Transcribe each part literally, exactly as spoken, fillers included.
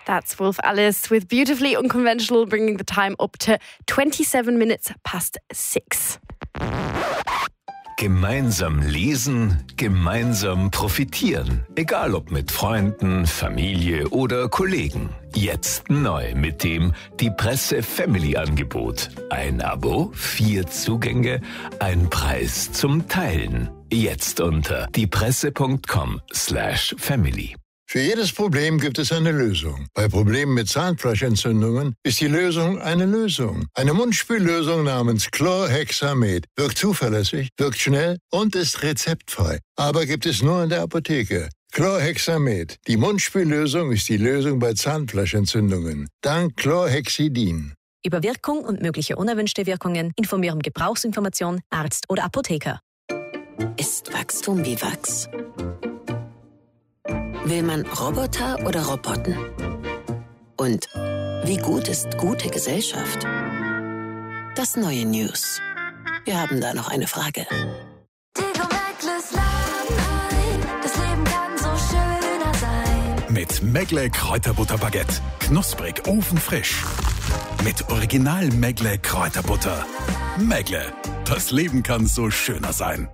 That's Wolf Alice with Beautifully Unconventional, bringing the time up to twenty-seven minutes past six. Gemeinsam lesen, gemeinsam profitieren. Egal ob mit Freunden, Familie oder Kollegen. Jetzt neu mit dem Die Presse Family Angebot. Ein Abo, vier Zugänge, ein Preis zum Teilen. Jetzt unter diepresse.com slash family. Für jedes Problem gibt es eine Lösung. Bei Problemen mit Zahnfleischentzündungen ist die Lösung eine Lösung. Eine Mundspüllösung namens Chlorhexamed wirkt zuverlässig, wirkt schnell und ist rezeptfrei. Aber gibt es nur in der Apotheke. Chlorhexamed. Die Mundspüllösung ist die Lösung bei Zahnfleischentzündungen. Dank Chlorhexidin. Über Wirkung und mögliche unerwünschte Wirkungen informieren Gebrauchsinformation, Arzt oder Apotheker. Ist Wachstum wie Wachs? Will man Roboter oder Roboten? Und wie gut ist gute Gesellschaft? Das neue News. Wir haben da noch eine Frage. Das Leben kann so schöner sein. Mit Megle Kräuterbutterbaguette. Knusprig, ofenfrisch. Mit Original Megle Kräuterbutter. Megle. Das Leben kann so schöner sein.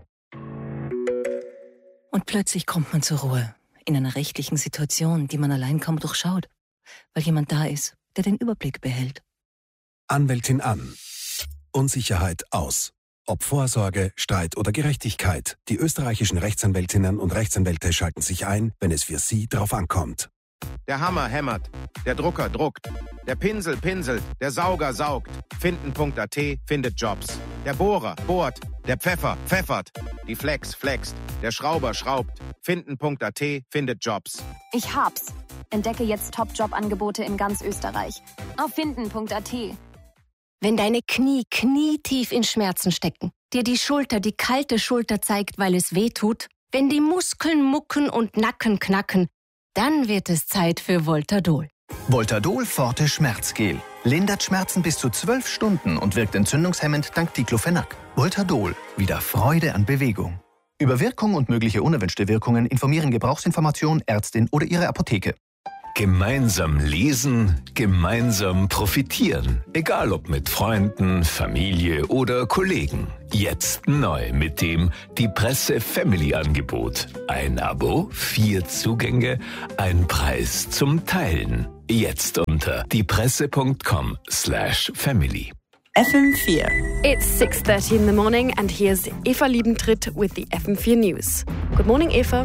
Und plötzlich kommt man zur Ruhe. In einer rechtlichen Situation, die man allein kaum durchschaut, weil jemand da ist, der den Überblick behält. Anwältin an. Unsicherheit aus. Ob Vorsorge, Streit oder Gerechtigkeit, die österreichischen Rechtsanwältinnen und Rechtsanwälte schalten sich ein, wenn es für sie drauf ankommt. Der Hammer hämmert, der Drucker druckt, der Pinsel pinselt, der Sauger saugt. Finden Punkt a t findet Jobs. Der Bohrer bohrt, der Pfeffer pfeffert, die Flex flext, der Schrauber schraubt. Finden Punkt a t findet Jobs. Ich hab's. Entdecke jetzt Top-Job-Angebote in ganz Österreich. Auf finden Punkt a t. Wenn deine Knie knietief in Schmerzen stecken, dir die Schulter die kalte Schulter zeigt, weil es weh tut, wenn die Muskeln mucken und Nacken knacken, dann wird es Zeit für Voltadol. Voltadol Forte Schmerzgel. Lindert Schmerzen bis zu zwölf Stunden und wirkt entzündungshemmend dank Diclofenac. Voltadol. Wieder Freude an Bewegung. Über Wirkung und mögliche unerwünschte Wirkungen informieren Gebrauchsinformation, Ärztin oder Ihre Apotheke. Gemeinsam lesen, gemeinsam profitieren. Egal ob mit Freunden, Familie oder Kollegen. Jetzt neu mit dem Die Presse Family Angebot. Ein Abo, vier Zugänge, ein Preis zum Teilen. Jetzt unter diepresse.com slash family. F M four. It's six thirty in the morning and here's Eva Liebentritt with the F M four News. Good morning, Eva.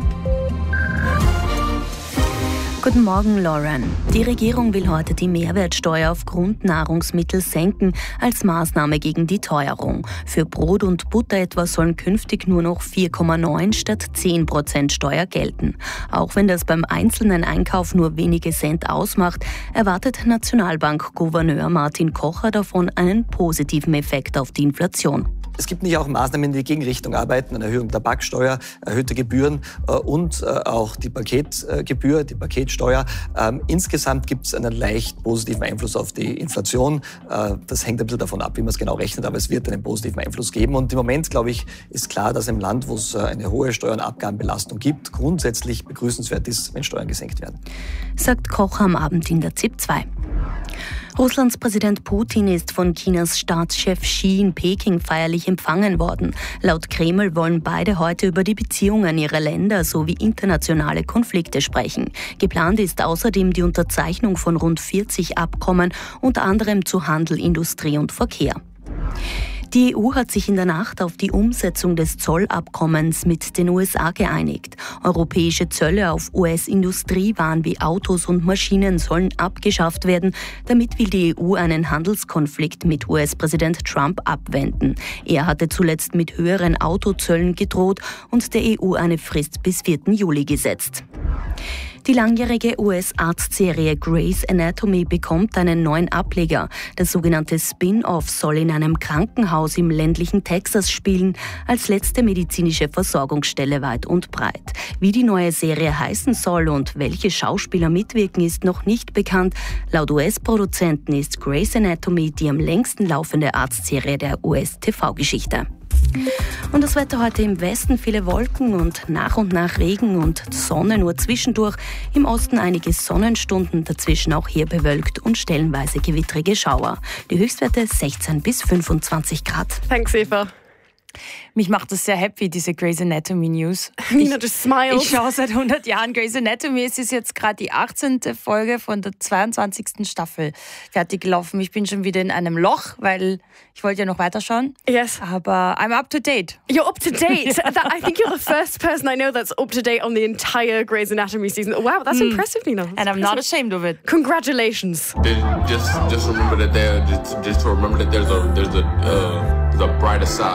Guten Morgen, Lauren. Die Regierung will heute die Mehrwertsteuer auf Grundnahrungsmittel senken als Maßnahme gegen die Teuerung. Für Brot und Butter etwa sollen künftig nur noch vier Komma neun statt zehn Prozent Steuer gelten. Auch wenn das beim einzelnen Einkauf nur wenige Cent ausmacht, erwartet Nationalbank-Gouverneur Martin Kocher davon einen positiven Effekt auf die Inflation. Es gibt nicht auch Maßnahmen, die in die Gegenrichtung arbeiten, eine Erhöhung der Tabaksteuer, erhöhte Gebühren äh, und äh, auch die Paketgebühr, die Paketsteuer. Ähm, insgesamt gibt es einen leicht positiven Einfluss auf die Inflation. Äh, das hängt ein bisschen davon ab, wie man es genau rechnet, aber es wird einen positiven Einfluss geben. Und im Moment, glaube ich, ist klar, dass im Land, wo es äh, eine hohe Steuer- und Abgabenbelastung gibt, grundsätzlich begrüßenswert ist, wenn Steuern gesenkt werden. Sagt Kocher am Abend in der Z I P zwei. Russlands Präsident Putin ist von Chinas Staatschef Xi in Peking feierlich empfangen worden. Laut Kreml wollen beide heute über die Beziehungen ihrer Länder sowie internationale Konflikte sprechen. Geplant ist außerdem die Unterzeichnung von rund vierzig Abkommen, unter anderem zu Handel, Industrie und Verkehr. Die E U hat sich in der Nacht auf die Umsetzung des Zollabkommens mit den U S A geeinigt. Europäische Zölle auf U S-Industriewaren wie Autos und Maschinen sollen abgeschafft werden. Damit will die E U einen Handelskonflikt mit U S-Präsident Trump abwenden. Er hatte zuletzt mit höheren Autozöllen gedroht und der E U eine Frist bis vierten Juli gesetzt. Die langjährige U S-Arztserie Grey's Anatomy bekommt einen neuen Ableger. Das sogenannte Spin-off soll in einem Krankenhaus im ländlichen Texas spielen, als letzte medizinische Versorgungsstelle weit und breit. Wie die neue Serie heißen soll und welche Schauspieler mitwirken, ist noch nicht bekannt. Laut U S-Produzenten ist Grey's Anatomy die am längsten laufende Arztserie der U S-T V-Geschichte. Und das Wetter heute im Westen, viele Wolken und nach und nach Regen und Sonne nur zwischendurch. Im Osten einige Sonnenstunden, dazwischen auch hier bewölkt und stellenweise gewittrige Schauer. Die Höchstwerte sechzehn bis fünfundzwanzig Grad. Thanks, Eva. Mich macht das sehr happy, diese Grey's Anatomy News. Nina just smiles. Ich schaue seit hundert Jahren Grey's Anatomy. Es ist jetzt gerade die achtzehnte Folge von der zweiundzwanzigsten Staffel fertig gelaufen. Ich bin schon wieder in einem Loch, weil ich wollte ja noch weiterschauen. Yes. Aber I'm up to date. You're up to date? That, I think you're the first person I know that's up to date on the entire Grey's Anatomy season. Wow, that's mm. impressive, Nina. That's And I'm impressive. not ashamed of it. Congratulations. Just, just remember that there, just, just to remember that there's a, there's a, uh, there's a brighter side.